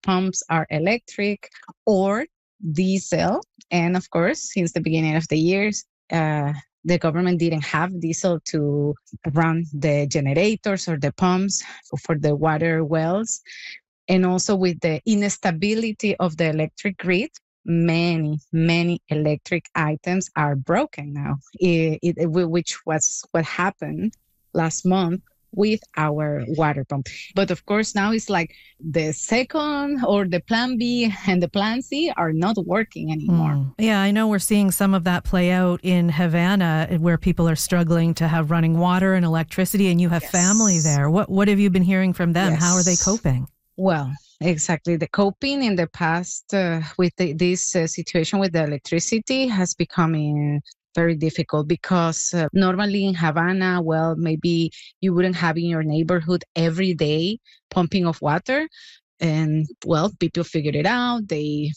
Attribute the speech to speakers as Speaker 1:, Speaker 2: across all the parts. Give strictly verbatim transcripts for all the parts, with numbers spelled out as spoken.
Speaker 1: pumps are electric or diesel. And of course, since the beginning of the years, uh, the government didn't have diesel to run the generators or the pumps for the water wells. And also with the instability of the electric grid, many, many electric items are broken now, it, it, which was what happened last month with our water pump. But of course, now it's like the second or the plan B and the plan C are not working anymore.
Speaker 2: Mm. Yeah, I know we're seeing some of that play out in Havana, where people are struggling to have running water and electricity, and you have
Speaker 1: Yes.
Speaker 2: family there. What, what have you been hearing from them?
Speaker 1: Yes.
Speaker 2: How are they coping?
Speaker 1: Well, exactly. The coping in the past uh, with the, this uh, situation with the electricity has become uh, very difficult because uh, normally in Havana, well, maybe you wouldn't have in your neighborhood every day pumping of water. And well, people figured it out. They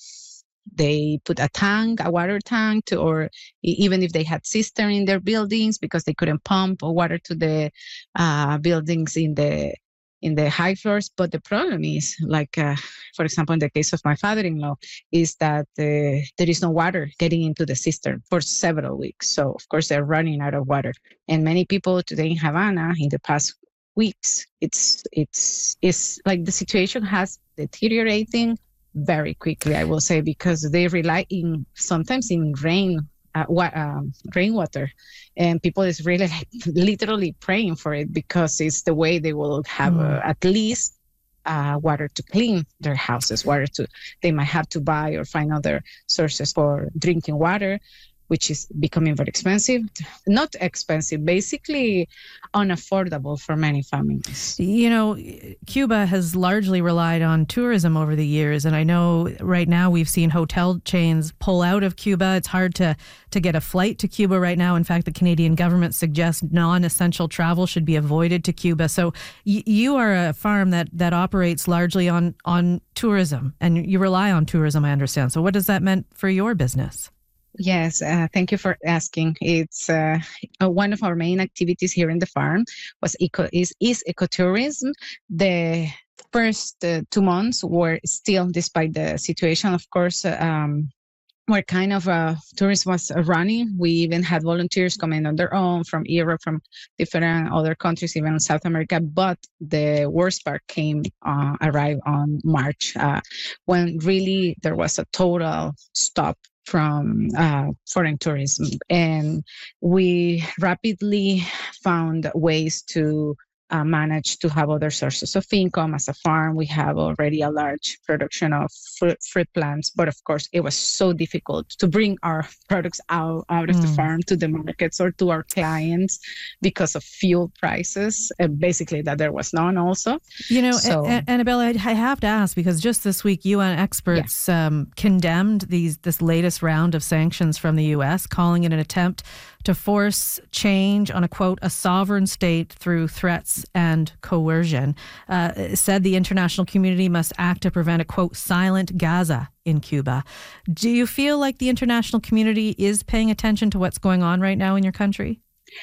Speaker 1: they put a tank, a water tank, to, or e- even if they had cistern in their buildings because they couldn't pump water to the uh, buildings in the in the high floors. But the problem is, like, uh, for example, in the case of my father-in-law, is that uh, there is no water getting into the cistern for several weeks. So, of course, they're running out of water. And many people today in Havana, in the past weeks, it's it's it's like the situation has deteriorating very quickly, I will say, because they rely in sometimes in rain, uh, wa- um, rainwater, and people is really like literally praying for it because it's the way they will have uh, at least uh, water to clean their houses, water to they might have to buy or find other sources for drinking water, which is becoming very expensive. Not expensive, basically unaffordable for many families.
Speaker 2: You know, Cuba has largely relied on tourism over the years. And I know right now we've seen hotel chains pull out of Cuba. It's hard to, to get a flight to Cuba right now. In fact, the Canadian government suggests non-essential travel should be avoided to Cuba. So y- you are a farm that, that operates largely on, on tourism, and you rely on tourism, I understand. So what does that mean for your business?
Speaker 1: Yes, uh, thank you for asking. It's uh, uh, one of our main activities here in the farm was eco is is ecotourism. The first uh, two months were still, despite the situation, of course, uh, um, where kind of uh, tourism was uh, running. We even had volunteers coming on their own from Europe, from different other countries, even South America. But the worst part came, uh, arrived on March, uh, when really there was a total stop from uh, foreign tourism. And we rapidly found ways to uh, manage to have other sources of income. As a farm, we have already a large production of fruit, fruit plants, but of course, it was so difficult to bring our products out, out of mm. the farm to the markets or to our clients because of fuel prices, and basically that there was none also.
Speaker 2: You know, so, a- a- Annabella, I have to ask, because just this week, U N experts yeah. um, condemned these this latest round of sanctions from the U S, calling it an attempt to force change on a, quote, a sovereign state through threats and coercion. Uh, said the international community must act to prevent a, quote, silent Gaza in Cuba. Do you feel like the international community is paying attention to what's going on right now in your country?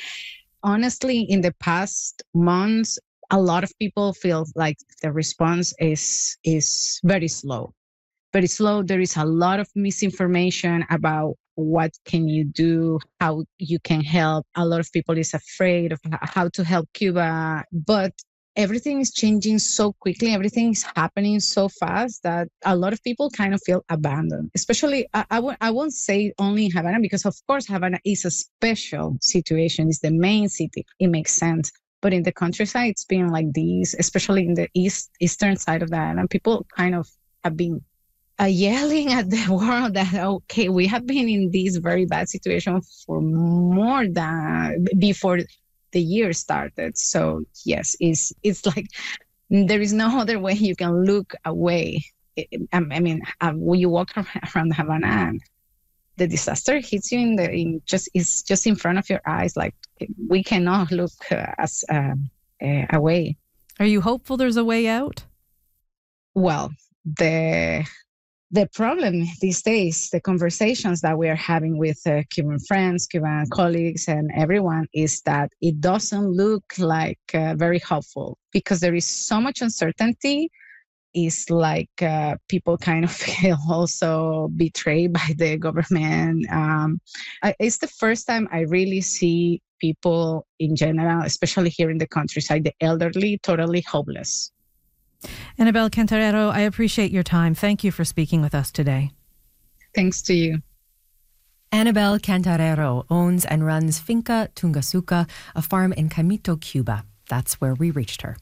Speaker 1: Honestly, in the past months, a lot of people feel like the response is is very slow. Very slow. There is a lot of misinformation about what can you do, how you can help. A lot of people is afraid of how to help Cuba, but everything is changing so quickly. Everything is happening so fast that a lot of people kind of feel abandoned. Especially, I, I, w- I won't say only in Havana, because of course Havana is a special situation. It's the main city. It makes sense. But in the countryside, it's been like this, especially in the east eastern side of the island. People kind of have been Uh, yelling at the world that, okay, we have been in this very bad situation for more than before the year started. So yes, it's it's like there is no other way you can look away. I mean, uh, when you walk around Havana and the disaster hits you in the in just is just in front of your eyes. Like, we cannot look uh, as uh, uh, away.
Speaker 2: Are you hopeful there's a way out?
Speaker 1: Well, the The problem these days, the conversations that we are having with uh, Cuban friends, Cuban colleagues, and everyone, is that it doesn't look like uh, very helpful, because there is so much uncertainty it's like uh, people kind of feel also betrayed by the government. Um, I, it's the first time I really see people in general, especially here in the countryside, the elderly, totally hopeless.
Speaker 2: Anabel Cantarero, I appreciate your time. Thank you for speaking with us today.
Speaker 1: Thanks to you.
Speaker 3: Anabel Cantarero owns and runs Finca Tungasuka, a farm in Camito, Cuba. That's where we reached her.